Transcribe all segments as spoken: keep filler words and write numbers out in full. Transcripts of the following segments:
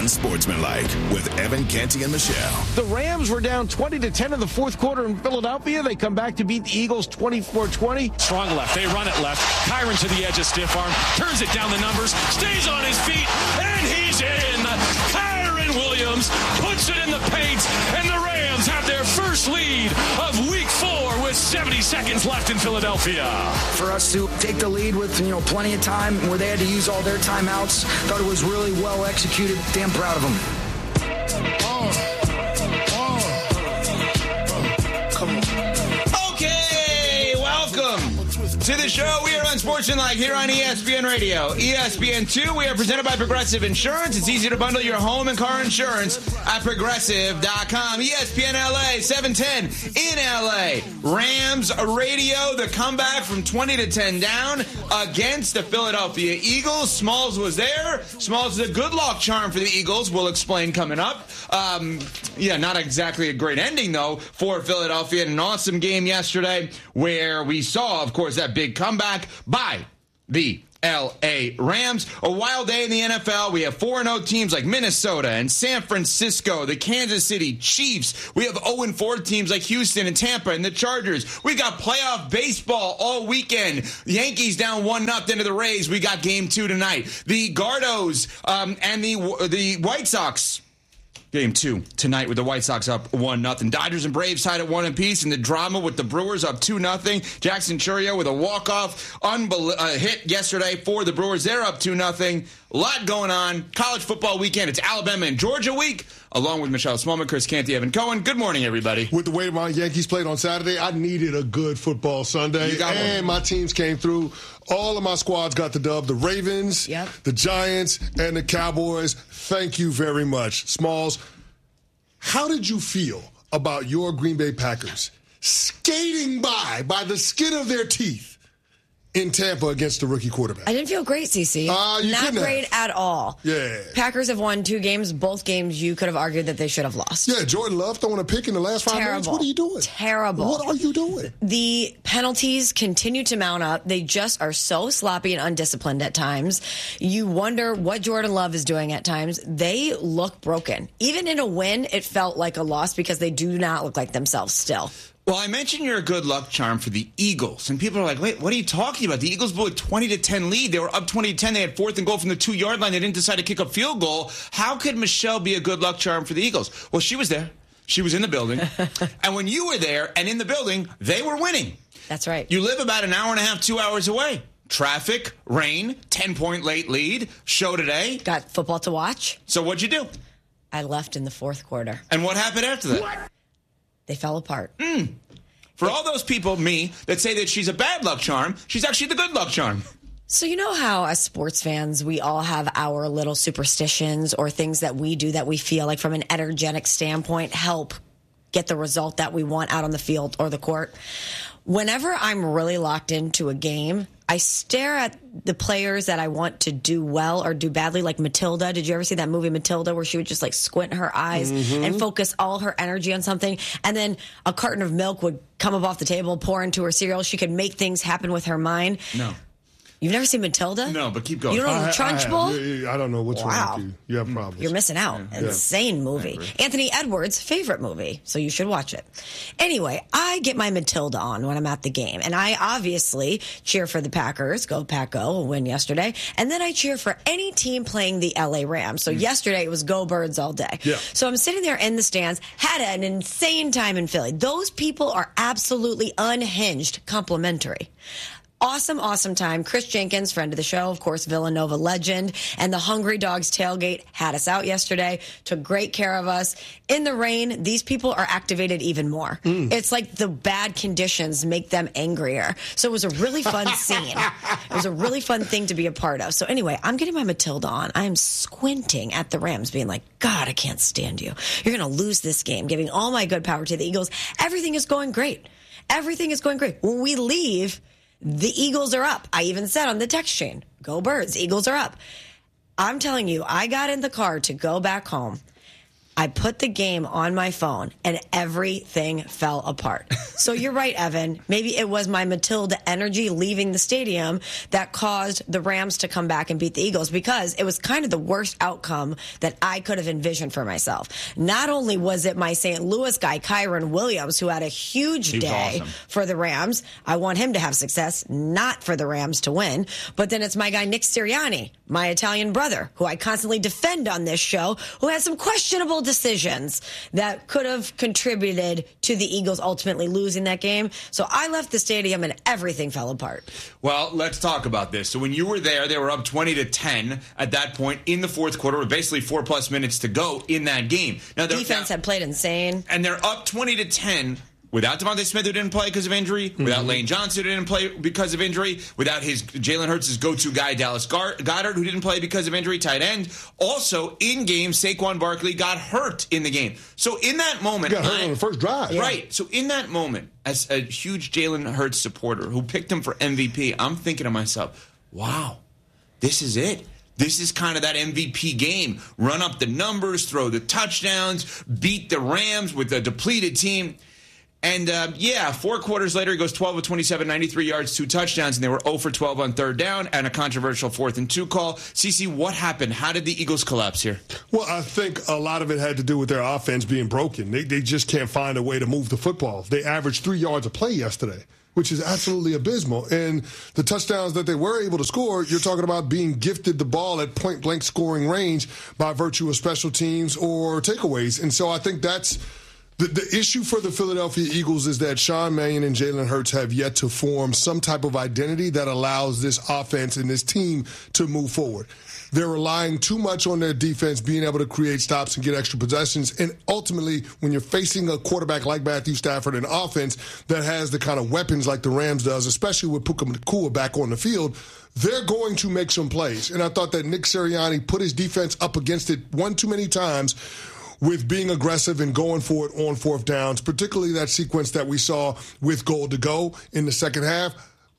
Unsportsmanlike with Evan Canty and Michelle. The Rams were down twenty to ten in the fourth quarter in Philadelphia. They come back to beat the Eagles twenty-four twenty. Strong left. They run it left. Kyron to the edge of stiff arm. Turns it down the numbers. Stays on his feet. And he's in. Kyron Williams puts it in the paint. And the Rams have their first lead of week four with seventy seconds left in Philadelphia. For us to take the lead with, you know, plenty of time where they had to use all their timeouts, thought it was really well executed. Damn proud of them. Oh. Oh. Oh. Come on. Okay, welcome to the show. We are Unsportsmanlike here on E S P N Radio. E S P N two, we are presented by Progressive Insurance. It's easy to bundle your home and car insurance at Progressive dot com. E S P N L A, seven ten in L A. Rams radio, the comeback from twenty to ten down against the Philadelphia Eagles. Smalls was there. Smalls is a good luck charm for the Eagles. We'll explain coming up. Um, yeah, not exactly a great ending, though, for Philadelphia. An awesome game yesterday where we saw, of course, that big comeback by the L A Rams. A wild day in the N F L. We have four and oh teams like Minnesota and San Francisco, the Kansas City Chiefs. We have oh and four teams like Houston and Tampa and the Chargers. We got playoff baseball all weekend. The Yankees down one nothing to the Rays. We got game two tonight. The Gardos um, and the the White Sox. Game two tonight with the White Sox up one nothing. Dodgers and Braves tied at one apiece, and the drama with the Brewers up two nothing. Jackson Chourio with a walk-off unbel- uh, hit yesterday for the Brewers. They're up two nothing. A lot going on. College football weekend. It's Alabama and Georgia week, along with Michelle Smallman, Chris Canty, Evan Cohen. Good morning, everybody. With the way my Yankees played on Saturday, I needed a good football Sunday, You got and one. my teams came through. All of my squads got the dub. The Ravens, Yep. the Giants, and the Cowboys. Thank you very much. Smalls, how did you feel about your Green Bay Packers skating by, by the skin of their teeth, in Tampa against the rookie quarterback? I didn't feel great, Cece. Uh, you Not couldn't great have. at all. Yeah. Packers have won two games. Both games you could have argued that they should have lost. Yeah, Jordan Love throwing a pick in the last five Terrible. minutes. What are you doing? Terrible. What are you doing? The penalties continue to mount up. They just are so sloppy and undisciplined at times. You wonder what Jordan Love is doing at times. They look broken. Even in a win, it felt like a loss because they do not look like themselves still. Well, I mentioned you're a good luck charm for the Eagles, and people are like, wait, what are you talking about? The Eagles blew a twenty to ten lead. They were up twenty to ten. They had fourth and goal from the two-yard line. They didn't decide to kick a field goal. How could Michelle be a good luck charm for the Eagles? Well, she was there. She was in the building. And when you were there and in the building, they were winning. That's right. You live about an hour and a half, two hours away. Traffic, rain, ten-point late lead, show today. Got football to watch. So what'd you do? I left in the fourth quarter. And what happened after that? What? They fell apart. Mm. For all those people, me, that say that she's a bad luck charm, she's actually the good luck charm. So you know how as sports fans, we all have our little superstitions or things that we do that we feel like from an energetic standpoint help get the result that we want out on the field or the court. Whenever I'm really locked into a game, I stare at the players that I want to do well or do badly, like Matilda. Did you ever see that movie Matilda where she would just like squint her eyes mm-hmm. and focus all her energy on something? And then a carton of milk would come up off the table, pour into her cereal. She could make things happen with her mind. No. You've never seen Matilda? No, but keep going. You don't know the I, Trunchbull? I, I, I don't know what's wow. wrong with you. You have problems. You're missing out. Yeah. Insane movie. Anthony Edwards' favorite movie, so you should watch it. Anyway, I get my Matilda on when I'm at the game, and I obviously cheer for the Packers. Go Pack Go, win yesterday. And then I cheer for any team playing the L A Rams. So mm. yesterday it was Go Birds all day. Yeah. So I'm sitting there in the stands, had an insane time in Philly. Those people are absolutely unhinged, complimentary. Awesome, awesome time. Chris Jenkins, friend of the show, of course, Villanova legend, and the Hungry Dogs tailgate had us out yesterday, took great care of us. In the rain, these people are activated even more. Mm. It's like the bad conditions make them angrier. So it was a really fun scene. It was a really fun thing to be a part of. So anyway, I'm getting my Matilda on. I'm squinting at the Rams, being like, God, I can't stand you. You're going to lose this game, giving all my good power to the Eagles. Everything is going great. Everything is going great. When we leave, the Eagles are up. I even said on the text chain, go Birds, Eagles are up. I'm telling you, I got in the car to go back home. I put the game on my phone and everything fell apart. So you're right, Evan. Maybe it was my Matilda energy leaving the stadium that caused the Rams to come back and beat the Eagles, because it was kind of the worst outcome that I could have envisioned for myself. Not only was it my Saint Louis guy, Kyren Williams, who had a huge He's day awesome. for the Rams. I want him to have success, not for the Rams to win. But then it's my guy, Nick Sirianni, my Italian brother, who I constantly defend on this show, who has some questionable decisions that could have contributed to the Eagles ultimately losing that game. So I left the stadium and everything fell apart. Well, let's talk about this. So when you were there, they were up twenty to ten at that point in the fourth quarter, with basically four plus minutes to go in that game. Now, defense now, had played insane. And they're up twenty to ten. Without Devontae Smith, who didn't play because of injury, mm-hmm. without Lane Johnson, who didn't play because of injury, without his Jalen Hurts' go-to guy, Dallas Goedert, who didn't play because of injury, tight end. Also, in game, Saquon Barkley got hurt in the game. So in that moment, he got hurt I, on the first drive, yeah. right? So in that moment, as a huge Jalen Hurts supporter who picked him for M V P, I'm thinking to myself, "Wow, this is it." This is kind of that M V P game. Run up the numbers, throw the touchdowns, beat the Rams with a depleted team. And, uh, yeah, four quarters later, he goes twelve of twenty-seven, ninety-three yards, two touchdowns, and they were zero for twelve on third down and a controversial fourth and two call. Cece, what happened? How did the Eagles collapse here? Well, I think a lot of it had to do with their offense being broken. They, they just can't find a way to move the football. They averaged three yards a play yesterday, which is absolutely abysmal. And the touchdowns that they were able to score, you're talking about being gifted the ball at point-blank scoring range by virtue of special teams or takeaways. And so I think that's the, the issue for the Philadelphia Eagles, is that Sean Mannion and Jalen Hurts have yet to form some type of identity that allows this offense and this team to move forward. They're relying too much on their defense being able to create stops and get extra possessions. And ultimately, when you're facing a quarterback like Matthew Stafford, an offense that has the kind of weapons like the Rams does, especially with Puka Nacua back on the field, they're going to make some plays. And I thought that Nick Sirianni put his defense up against it one too many times with being aggressive and going for it on fourth downs, particularly that sequence that we saw with goal to go in the second half.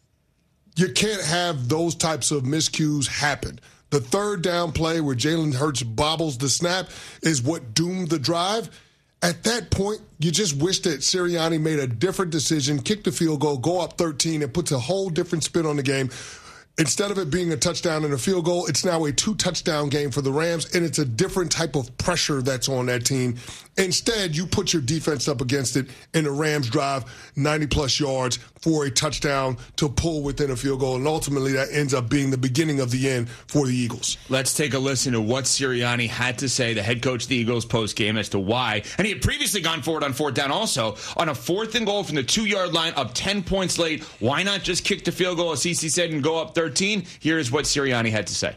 You can't have those types of miscues happen. The third down play where Jalen Hurts bobbles the snap is what doomed the drive. At that point, you just wish that Sirianni made a different decision, kick the field goal, go up thirteen, and puts a whole different spin on the game. Instead of it being a touchdown and a field goal, it's now a two-touchdown game for the Rams, and it's a different type of pressure that's on that team. Instead, you put your defense up against it, and the Rams drive ninety-plus yards for a touchdown to pull within a field goal, and ultimately that ends up being the beginning of the end for the Eagles. Let's take a listen to what Sirianni had to say, the head coach of the Eagles post-game, as to why. And he had previously gone forward on fourth down also. On a fourth and goal from the two-yard line, up ten points late, why not just kick the field goal, as Cece said, and go up thirteen? Here's what Sirianni had to say.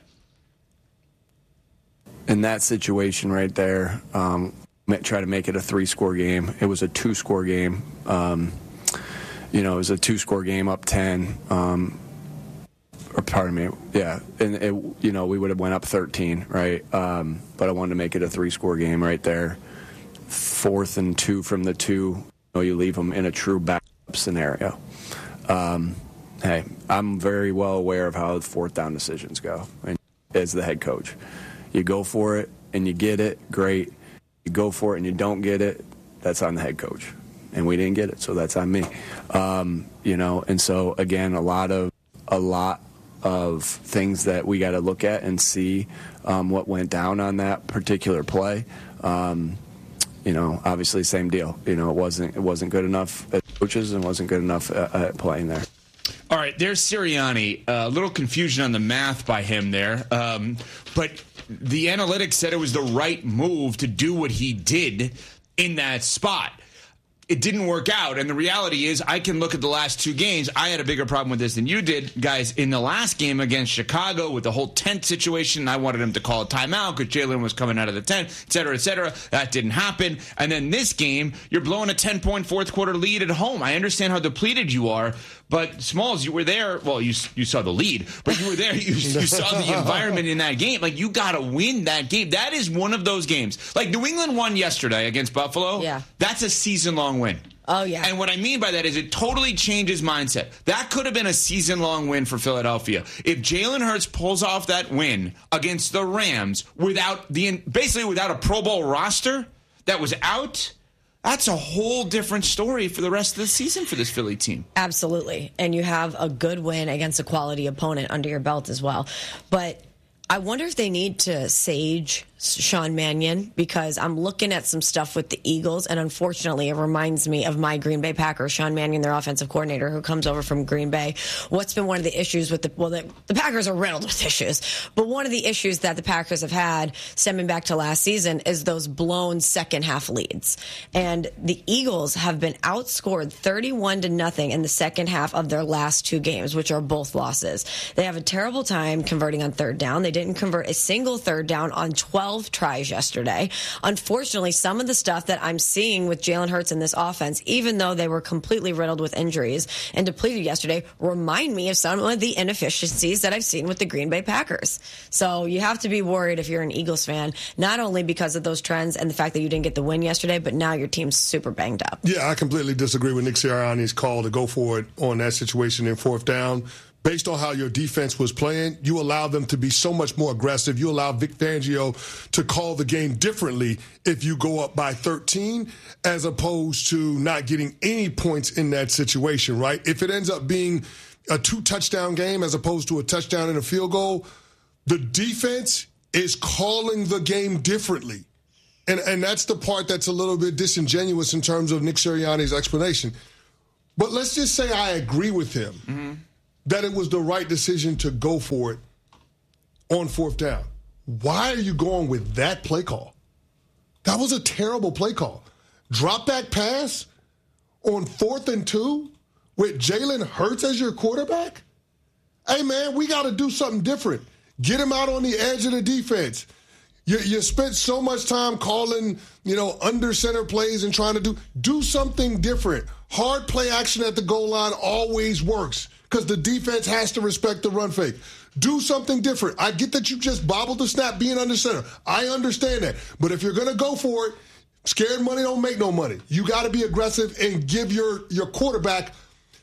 In that situation right there, um, try to make it a three-score game. It was a two-score game. Um, you know, it was a two-score game up ten. Um, or pardon me, yeah. And, it, you know, we would have went up thirteen, right? Um, but I wanted to make it a three-score game right there. Fourth and two from the two, you know, you leave them in a true backup scenario. Um, hey, I'm very well aware of how fourth down decisions go. And as the head coach, you go for it and you get it, great. You go for it and you don't get it, that's on the head coach. And we didn't get it, so that's on me. Um, you know, and so again, a lot of a lot of things that we got to look at and see um, what went down on that particular play. Um, you know, obviously, same deal. You know, it wasn't it wasn't good enough as coaches and wasn't good enough at, at playing there. All right, there's Sirianni. A uh, little confusion on the math by him there. Um, but the analytics said it was the right move to do what he did in that spot. It didn't work out, and the reality is I can look at the last two games. I had a bigger problem with this than you did, guys. In the last game against Chicago with the whole tent situation, I wanted him to call a timeout because Jalen was coming out of the tent, et cetera, et cetera. That didn't happen. And then this game, you're blowing a ten-point fourth-quarter lead at home. I understand how depleted you are, but Smalls, you were there. Well, you you saw the lead, but you were there. You, you saw the environment in that game. Like, you got to win that game. That is one of those games. Like, New England won yesterday against Buffalo. Yeah. That's a season-long win. Oh, yeah. And what I mean by that is it totally changes mindset. That could have been a season-long win for Philadelphia. If Jalen Hurts pulls off that win against the Rams without the basically without a Pro Bowl roster that was out, that's a whole different story for the rest of the season for this Philly team. Absolutely. And you have a good win against a quality opponent under your belt as well. But I wonder if they need to sage Sean Mannion, because I'm looking at some stuff with the Eagles, and unfortunately it reminds me of my Green Bay Packers, Sean Mannion, their offensive coordinator, who comes over from Green Bay. What's been one of the issues with the, well, the, the Packers are riddled with issues, but one of the issues that the Packers have had stemming back to last season is those blown second half leads. And the Eagles have been outscored thirty-one to nothing in the second half of their last two games, which are both losses. They have a terrible time converting on third down. They didn't convert a single third down on twelve tries yesterday. Unfortunately, some of the stuff that I'm seeing with Jalen Hurts in this offense, even though they were completely riddled with injuries and depleted yesterday, remind me of some of the inefficiencies that I've seen with the Green Bay Packers. So you have to be worried if you're an Eagles fan, not only because of those trends and the fact that you didn't get the win yesterday, but now your team's super banged up. Yeah, I completely disagree with Nick Sirianni's call to go for it on that situation in fourth down. Based on how your defense was playing, you allowed them to be so much more aggressive. You allow Vic Fangio to call the game differently if you go up by thirteen, as opposed to not getting any points in that situation, right? If it ends up being a two-touchdown game as opposed to a touchdown and a field goal, the defense is calling the game differently. And, and that's the part that's a little bit disingenuous in terms of Nick Sirianni's explanation. But let's just say I agree with him. Mm-hmm. that it was the right decision to go for it on fourth down. Why are you going with that play call? That was a terrible play call. Drop back pass on fourth and two with Jalen Hurts as your quarterback? Hey, man, we got to do something different. Get him out on the edge of the defense. You, you spent so much time calling, you know, under center plays and trying to do, do something different. Hard play action at the goal line always works, because the defense has to respect the run fake. Do something different. I get that you just bobbled the snap being under center. I understand that. But if you're going to go for it, scared money don't make no money. You got to be aggressive and give your, your quarterback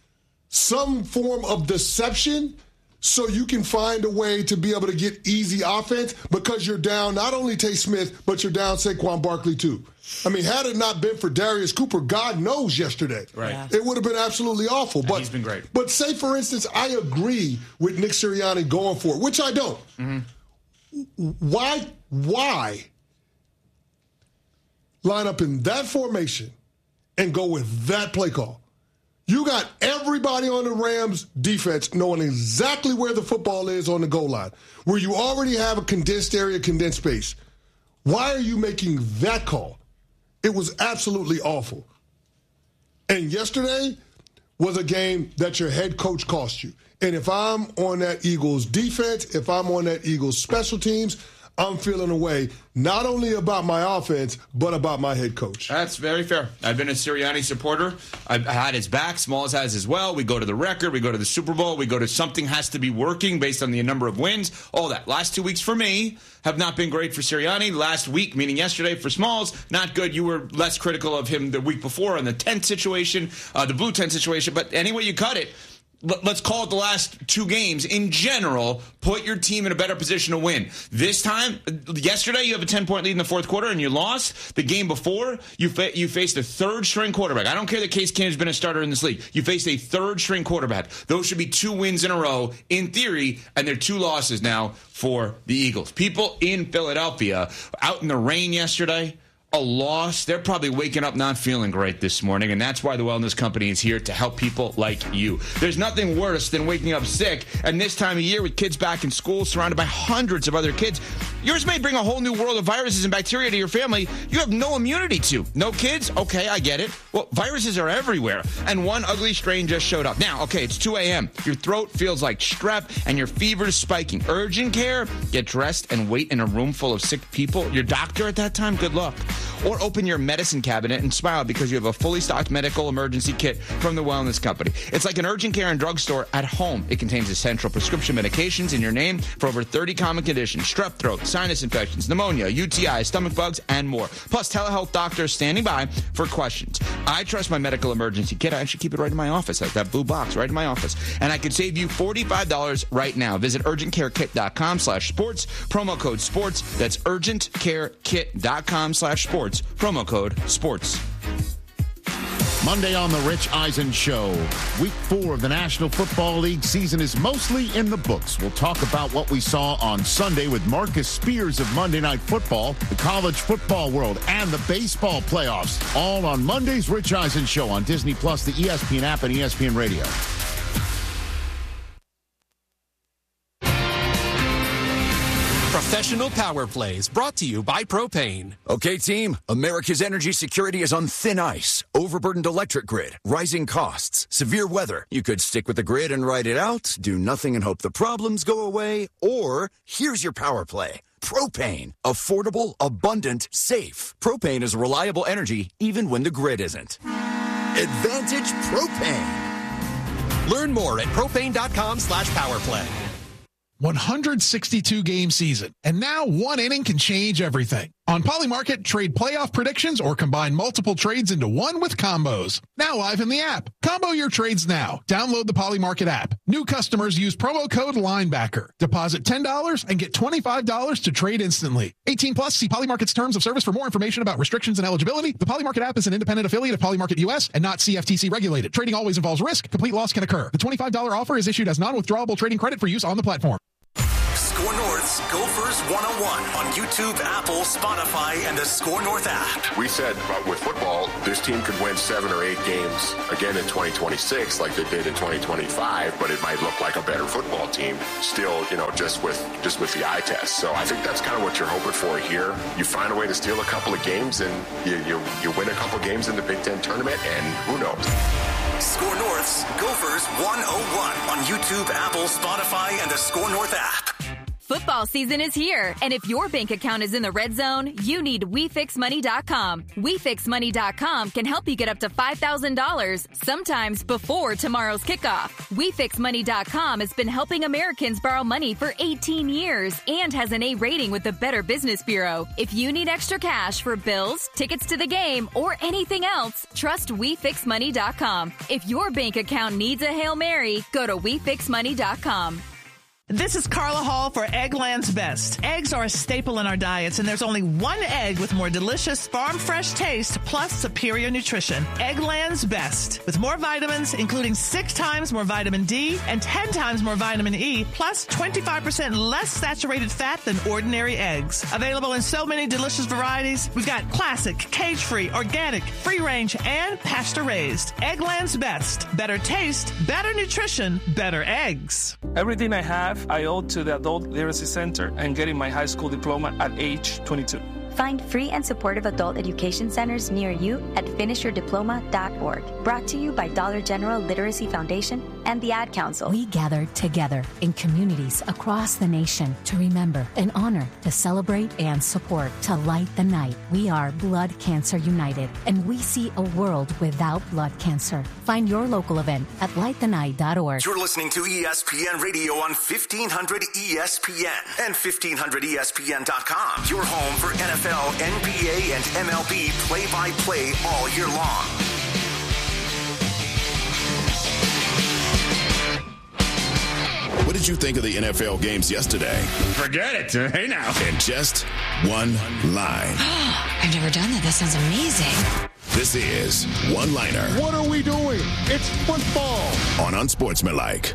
some form of deception so you can find a way to be able to get easy offense, because you're down not only Tay Smith, but you're down Saquon Barkley too. I mean, had it not been for Darius Cooper, God knows yesterday, right. yeah. it would have been absolutely awful. And but he's been great. But say, for instance, I agree with Nick Sirianni going for it, which I don't. Mm-hmm. Why, why line up in that formation and go with that play call? You got everybody on the Rams defense knowing exactly where the football is on the goal line, where you already have a condensed area, condensed space. Why are you making that call? It was absolutely awful. And yesterday was a game that your head coach cost you. And if I'm on that Eagles defense, if I'm on that Eagles special teams, I'm feeling a way not only about my offense, but about my head coach. That's very fair. I've been a Sirianni supporter. I've had his back. Smalls has as well. We go to the record. We go to the Super Bowl. We go to something has to be working based on the number of wins. All that. Last two weeks for me have not been great for Sirianni. Last week, meaning yesterday, for Smalls, not good. You were less critical of him the week before on the tent situation, uh, the blue tent situation. But anyway you cut it, let's call it the last two games, in general, put your team in a better position to win. This time, yesterday, you have a ten-point lead in the fourth quarter, and you lost. The game before, you fa- you faced a third-string quarterback. I don't care that Case Keenum's been a starter in this league. You faced a third-string quarterback. Those should be two wins in a row, in theory, and they're two losses now for the Eagles. People in Philadelphia, out in the rain yesterday, a loss, they're probably waking up not feeling great this morning, and that's why the Wellness Company is here to help people like you. There's nothing worse than waking up sick, and this time of year with kids back in school, surrounded by hundreds of other kids, yours may bring a whole new world of viruses and bacteria to your family you have no immunity to. No kids? Okay, I get it. Well, viruses are everywhere, and one ugly strain just showed up. Now, okay, it's two a.m. Your throat feels like strep, and your fever is spiking. Urgent care? Get dressed and wait in a room full of sick people. Your doctor at that time? Good luck. or open your medicine cabinet and smile because you have a fully stocked medical emergency kit from the Wellness Company. It's like an urgent care and drugstore at home. It contains essential prescription medications in your name for over thirty common conditions: strep throat, sinus infections, pneumonia, U T I, stomach bugs, and more. Plus, telehealth doctors standing by for questions. I trust my medical emergency kit. I actually keep it right in my office. I have that blue box right in my office. And I could save you forty-five dollars right now. Visit urgentcarekit.com slash sports. Promo code sports. That's urgentcarekit.com slash sports. Promo code sports. Monday on the Rich Eisen Show. Week four of the National Football League season is mostly in the books. We'll talk about what we saw on Sunday with Marcus Spears of Monday Night Football, the college football world, and the baseball playoffs. All on Monday's Rich Eisen Show on Disney Plus, the E S P N app, and E S P N Radio. Professional Power Plays, brought to you by Propane. Okay, team, America's energy security is on thin ice. Overburdened electric grid, rising costs, severe weather. You could stick with the grid and ride it out, do nothing and hope the problems go away, or here's your power play. Propane. Affordable, abundant, safe. Propane is reliable energy even when the grid isn't. Advantage Propane. Learn more at propane.com slash powerplay. one hundred sixty-two game season, and now one inning can change everything. On Polymarket, trade playoff predictions or combine multiple trades into one with combos. Now live in the app. Combo your trades now. Download the Polymarket app. New customers use promo code LINEBACKER. Deposit ten dollars and get twenty-five dollars to trade instantly. eighteen plus, see Polymarket's terms of service for more information about restrictions and eligibility. The Polymarket app is an independent affiliate of Polymarket U S and not C F T C regulated. Trading always involves risk. Complete loss can occur. The twenty-five dollars offer is issued as non-withdrawable trading credit for use on the platform. Score North's Gophers one oh one on YouTube, Apple, Spotify, and the Score North app. We said with football, this team could win seven or eight games again in twenty twenty-six like they did in twenty twenty-five, but it might look like a better football team still, you know, just with just with the eye test. So I think that's kind of what you're hoping for here. You find a way to steal a couple of games and you, you, you win a couple of games in the Big Ten tournament, and who knows? Score North's Gophers one oh one on YouTube, Apple, Spotify, and the Score North app. Football season is here, and if your bank account is in the red zone, you need we fix money dot com. we fix money dot com can help you get up to five thousand dollars, sometimes before tomorrow's kickoff. we fix money dot com has been helping Americans borrow money for eighteen years and has an A rating with the Better Business Bureau. If you need extra cash for bills, tickets to the game, or anything else, trust we fix money dot com. If your bank account needs a Hail Mary, go to we fix money dot com. This is Carla Hall for Eggland's Best. Eggs are a staple in our diets, and there's only one egg with more delicious farm-fresh taste plus superior nutrition. Eggland's Best. With more vitamins, including six times more vitamin D and ten times more vitamin E, plus twenty-five percent less saturated fat than ordinary eggs. Available in so many delicious varieties, we've got classic, cage-free, organic, free-range, and pasture-raised. Eggland's Best. Better taste, better nutrition, better eggs. Everything I have, I owe to the Adult Literacy Center and getting my high school diploma at age twenty-two. Find free and supportive adult education centers near you at finish your diploma dot org. Brought to you by Dollar General Literacy Foundation and the Ad Council. We gather together in communities across the nation to remember and honor, to celebrate and support, to light the night. We are Blood Cancer United, and we see a world without blood cancer. Find your local event at light the night dot org. You're listening to E S P N Radio on fifteen hundred E S P N and fifteen hundred E S P N dot com. Your home for N F L, N B A, and M L B play-by-play all year long. What did you think of the N F L games yesterday? Forget it. Hey, now. In just one line. I've never done that. That sounds amazing. This is One Liner. What are we doing? It's football. On Unsportsmanlike.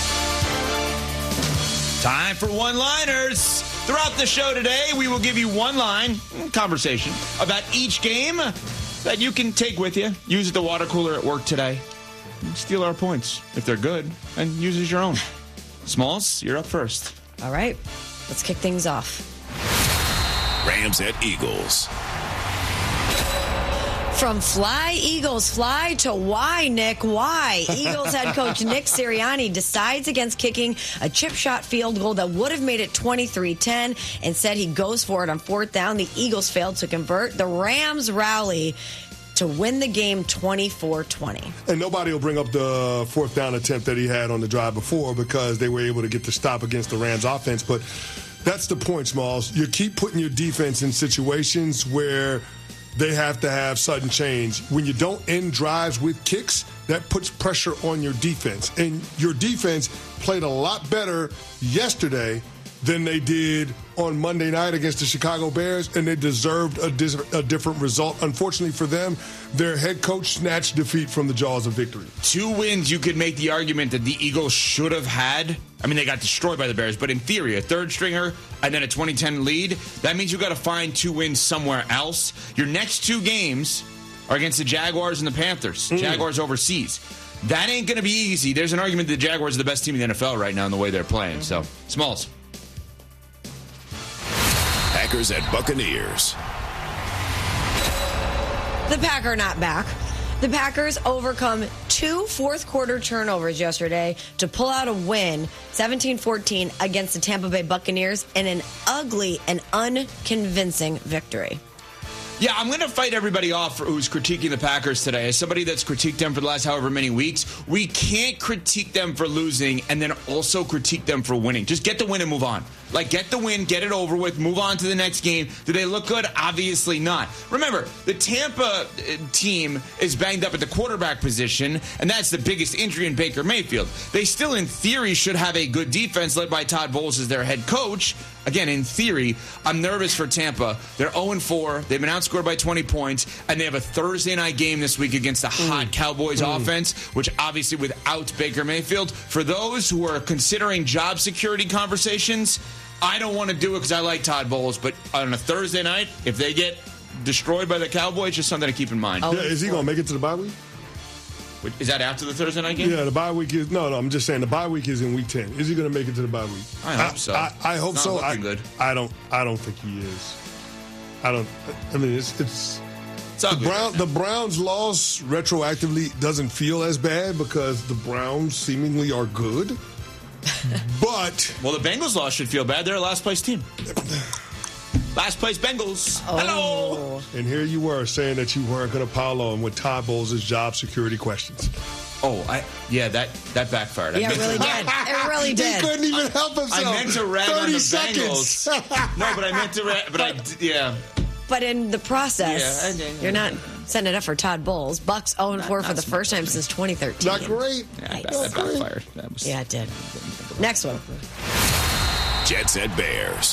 Time for one-liners. Throughout the show today, we will give you one line conversation about each game that you can take with you. Use at the water cooler at work today. Steal our points if they're good and use as your own. Smalls, you're up first. All right. Let's kick things off. Rams at Eagles. From fly, Eagles, fly to why, Nick, why? Eagles head coach Nick Sirianni decides against kicking a chip shot field goal that would have made it twenty-three ten. Instead, he goes for it on fourth down. The Eagles failed to convert. The Rams rally to win the game twenty-four twenty. And nobody will bring up the fourth down attempt that he had on the drive before because they were able to get the stop against the Rams offense. But that's the point, Smalls. You keep putting your defense in situations where they have to have sudden change. When you don't end drives with kicks, that puts pressure on your defense. And your defense played a lot better yesterday than they did on Monday night against the Chicago Bears, and they deserved a, dis- a different result. Unfortunately for them, their head coach snatched defeat from the jaws of victory. Two wins, you could make the argument that the Eagles should have had. I mean, they got destroyed by the Bears, but in theory, a third stringer and then a twenty ten lead, that means you got to find two wins somewhere else. Your next two games are against the Jaguars and the Panthers. Mm. Jaguars overseas. That ain't going to be easy. There's an argument that the Jaguars are the best team in the N F L right now in the way they're playing. So, Smalls. Packers at Buccaneers. The Packer not back. The Packers overcome two fourth-quarter turnovers yesterday to pull out a win, seventeen fourteen, against the Tampa Bay Buccaneers in an ugly and unconvincing victory. Yeah, I'm going to fight everybody off for who's critiquing the Packers today. As somebody that's critiqued them for the last however many weeks, we can't critique them for losing and then also critique them for winning. Just get the win and move on. Like, get the win, get it over with, move on to the next game. Do they look good? Obviously not. Remember, the Tampa team is banged up at the quarterback position, and that's the biggest injury in Baker Mayfield. They still, in theory, should have a good defense led by Todd Bowles as their head coach. Again, in theory, I'm nervous for Tampa. They're oh and four. They've been outscored by twenty points, and they have a Thursday night game this week against the hot mm. Cowboys mm. offense, which obviously without Baker Mayfield. For those who are considering job security conversations, I don't want to do it because I like Todd Bowles, but on a Thursday night, if they get destroyed by the Cowboys, just something to keep in mind. Oh, yeah, is he going to make it to the bye week? Is that after the Thursday night game? Yeah, the bye week is no, no. I'm just saying the bye week is in week ten. Is he going to make it to the bye week? I hope so. I, I, I hope it's so. Not looking I, good. I don't. I don't think he is. I don't. I mean, it's it's. it's the Brown. The Browns' loss retroactively doesn't feel as bad because the Browns seemingly are good. But well, the Bengals loss should feel bad. They're a last place team. Last place Bengals. Oh. Hello. And here you were saying that you weren't going to pile on with Todd Bowles' job security questions. Oh, I yeah, that that backfired. Yeah, it really did. It really did. He couldn't even help himself. I meant to rag on the seconds. Bengals. No, but I meant to rag, but I yeah. But in the process, yeah, I, I, you're not setting it up for Todd Bowles. Bucks oh and four for the first time since twenty thirteen. Not great. Yeah, nice. that, that backfired. That was, yeah, it did. Next one. Jets at Bears.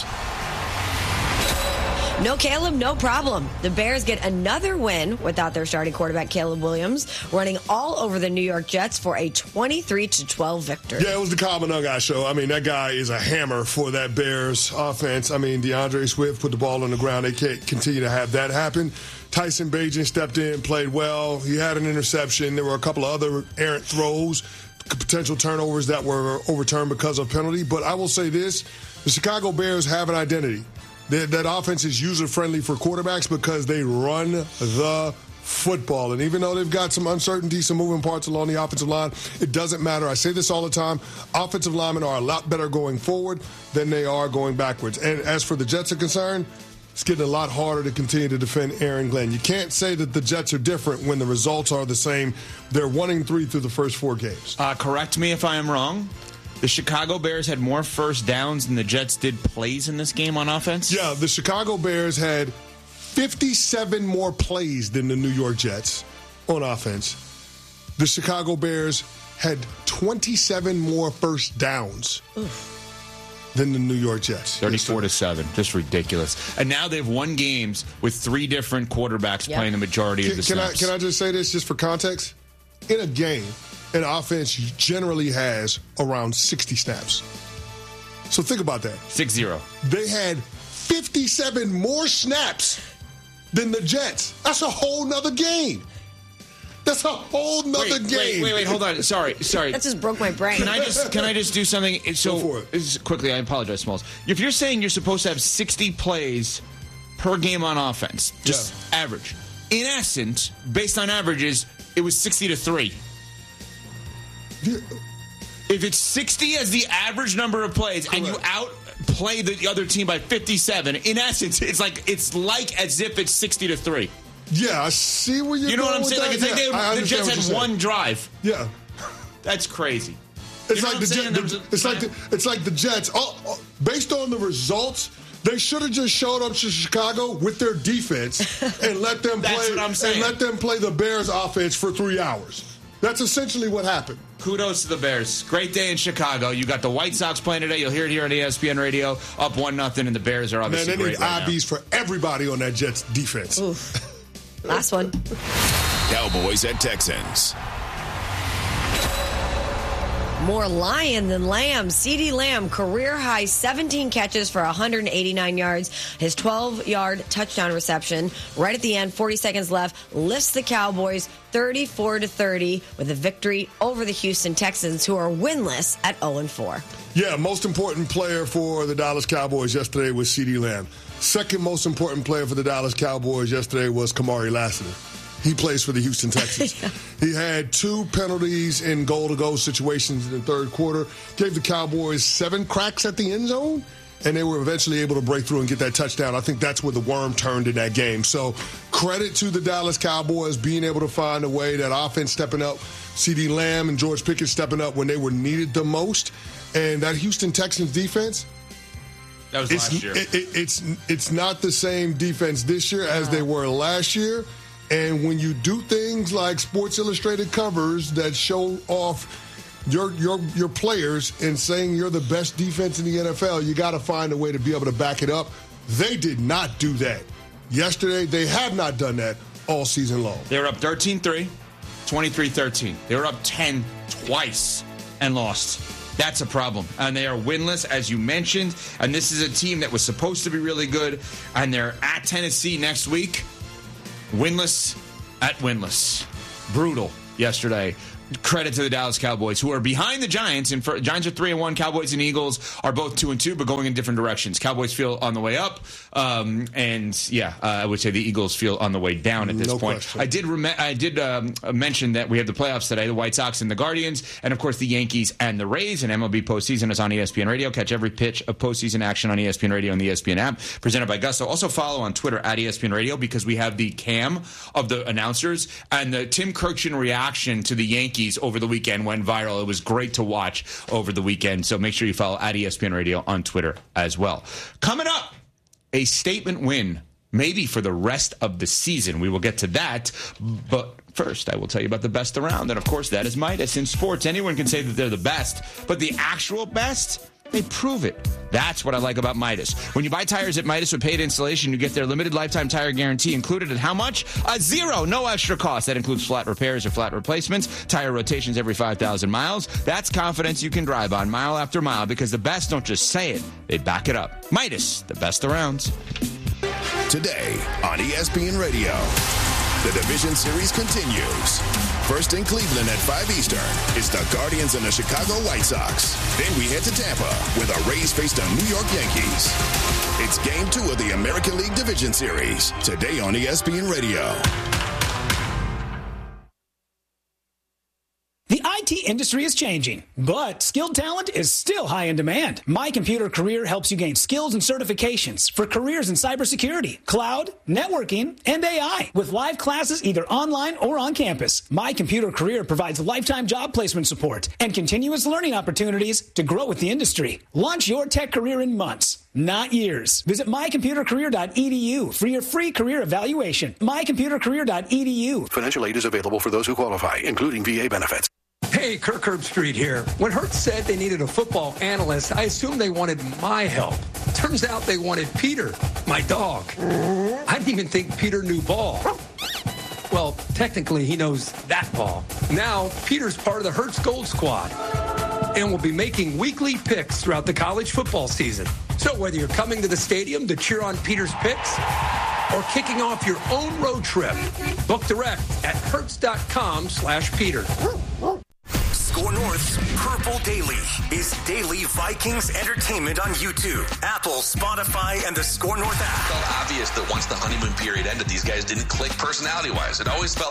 No Caleb, no problem. The Bears get another win without their starting quarterback, Caleb Williams, running all over the New York Jets for a twenty-three to twelve victory. Yeah, it was the Common Guy show. I mean, that guy is a hammer for that Bears offense. I mean, DeAndre Swift put the ball on the ground. They can't continue to have that happen. Tyson Bagent stepped in, played well. He had an interception. There were a couple of other errant throws, potential turnovers that were overturned because of penalty. But I will say this, the Chicago Bears have an identity. That, that offense is user-friendly for quarterbacks because they run the football. And even though they've got some uncertainty, some moving parts along the offensive line, it doesn't matter. I say this all the time. Offensive linemen are a lot better going forward than they are going backwards. And as for the Jets are concerned, it's getting a lot harder to continue to defend Aaron Glenn. You can't say that the Jets are different when the results are the same. They're one and three through the first four games. Uh, correct me if I am wrong. The Chicago Bears had more first downs than the Jets did plays in this game on offense? Yeah, the Chicago Bears had fifty-seven more plays than the New York Jets on offense. The Chicago Bears had twenty-seven more first downs Oof. than the New York Jets. thirty-four to seven. Just ridiculous. And now they've won games with three different quarterbacks yep. playing the majority can, of the can snaps. I, can I just say this just for context? In a game, an offense generally has around sixty snaps. So think about that. six zero. They had fifty-seven more snaps than the Jets. That's a whole nother game. That's a whole nother wait, game. Wait, wait, wait, hold on. Sorry, sorry. That just broke my brain. Can I just can I just do something? So Go for it. This, quickly, I apologize, Smalls. If you're saying you're supposed to have sixty plays per game on offense, just yeah. average. in essence, based on averages, it was sixty to three. Yeah. If it's sixty as the average number of plays, correct, and you outplay the other team by fifty-seven, in essence, it's like it's like as if it's sixty to three. Yeah, I see where you're You know going what I'm saying? with Like, that. it's Yeah, like they, I the Jets understand had what you're one drive. Yeah. That's crazy. It's You know like what the I'm saying? Jet- There's the, it's like the, it's like the Jets. Oh, oh, based on the results, they should have just showed up to Chicago with their defense and let them That's play what I'm saying. and let them play the Bears offense for three hours. That's essentially what happened. Kudos to the Bears. Great day in Chicago. You got the White Sox playing today. You'll hear it here on E S P N Radio. Up one nothing, and the Bears are obviously Man, they great need right I Bs for everybody on that Jets defense. Oof. Last one. Cowboys at Texans. More lion than lamb. CeeDee Lamb, career high seventeen catches for one hundred eighty-nine yards. His twelve-yard touchdown reception right at the end, forty seconds left, lifts the Cowboys thirty-four to thirty with a victory over the Houston Texans, who are winless at oh and four. Yeah, most important player for the Dallas Cowboys yesterday was CeeDee Lamb. Second most important player for the Dallas Cowboys yesterday was Kamari Lassiter. He plays for the Houston Texans. Yeah. He had two penalties in goal-to-goal situations in the third quarter. Gave the Cowboys seven cracks at the end zone, and they were eventually able to break through and get that touchdown. I think that's where the worm turned in that game. So credit to the Dallas Cowboys being able to find a way, that offense stepping up, CeeDee Lamb and George Pickens stepping up when they were needed the most. And that Houston Texans defense, that was it's, last year. It, it, it's, it's not the same defense this year as they were last year. And when you do things like Sports Illustrated covers that show off your your your players and saying you're the best defense in the N F L, you got to find a way to be able to back it up. They did not do that yesterday. They have not done that all season long. They were up thirteen three, twenty-three thirteen. They were up ten twice and lost. That's a problem. And they are winless, as you mentioned. And this is a team that was supposed to be really good. And they're at Tennessee next week. Winless at winless. Brutal yesterday. Credit to the Dallas Cowboys, who are behind the Giants. And for, Giants are three and one. Cowboys and Eagles are both two and two, but going in different directions. Cowboys feel on the way up, um, and yeah, uh, I would say the Eagles feel on the way down at this no point. Question. I did rem- I did um, mention that we have the playoffs today: the White Sox and the Guardians, and of course the Yankees and the Rays. And M L B postseason is on E S P N Radio. Catch every pitch of postseason action on E S P N Radio and the E S P N app. Presented by Gusto. Also follow on Twitter at E S P N Radio, because we have the cam of the announcers, and the Tim Kirkjian reaction to the Yankees over the weekend went viral. It was great to watch over the weekend. So make sure you follow at E S P N Radio on Twitter as well. Coming up, a statement win, maybe for the rest of the season. We will get to that. But first, I will tell you about the best around. And of course, that is Midas. In sports, anyone can say that they're the best, but the actual best, they prove it. That's what I like about Midas. When you buy tires at Midas with paid installation, you get their limited lifetime tire guarantee included at how much? A zero, no extra cost. That includes flat repairs or flat replacements, tire rotations every five thousand miles. That's confidence you can drive on mile after mile, because the best don't just say it, they back it up. Midas, the best around. Today on E S P N Radio, the Division Series continues. First in Cleveland at five Eastern is the Guardians and the Chicago White Sox. Then we head to Tampa, where the Rays face the New York Yankees. It's Game two of the American League Division Series, today on E S P N Radio. The I T industry is changing, but skilled talent is still high in demand. My Computer Career helps you gain skills and certifications for careers in cybersecurity, cloud, networking, and A I, with live classes either online or on campus. My Computer Career provides lifetime job placement support and continuous learning opportunities to grow with the industry. Launch your tech career in months, not years. Visit my computer career dot e d u for your free career evaluation. my computer career dot e d u. Financial aid is available for those who qualify, including V A benefits. Hey, Kirk Herbstreit here. When Hertz said they needed a football analyst, I assumed they wanted my help. Turns out they wanted Peter, my dog. I didn't even think Peter knew ball. Well, technically, he knows that ball. Now, Peter's part of the Hertz Gold Squad and will be making weekly picks throughout the college football season. So whether you're coming to the stadium to cheer on Peter's picks or kicking off your own road trip, book direct at hertz dot com slash Peter. Score North's Herb Available daily is Daily Vikings Entertainment on YouTube, Apple, Spotify, and the Score North app. It felt obvious that once the honeymoon period ended, these guys didn't click personality-wise. It always felt